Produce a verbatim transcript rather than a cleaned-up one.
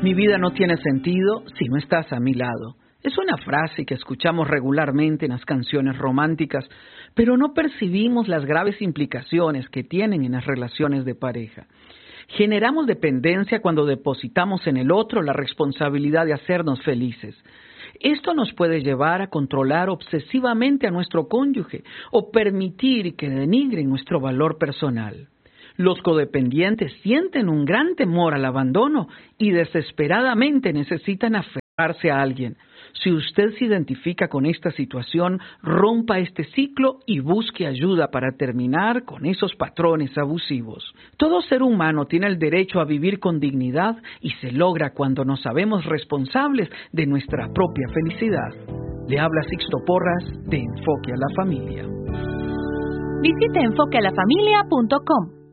Mi vida no tiene sentido si no estás a mi lado. Es una frase que escuchamos regularmente en las canciones románticas, pero no percibimos las graves implicaciones que tienen en las relaciones de pareja. Generamos dependencia cuando depositamos en el otro la responsabilidad de hacernos felices. Esto nos puede llevar a controlar obsesivamente a nuestro cónyuge o permitir que denigren nuestro valor personal. Los codependientes sienten un gran temor al abandono y desesperadamente necesitan aferrarse a alguien. Si usted se identifica con esta situación, rompa este ciclo y busque ayuda para terminar con esos patrones abusivos. Todo ser humano tiene el derecho a vivir con dignidad y se logra cuando nos sabemos responsables de nuestra propia felicidad. Le habla Sixto Porras de Enfoque a la Familia. Visite enfoque a la familia punto com.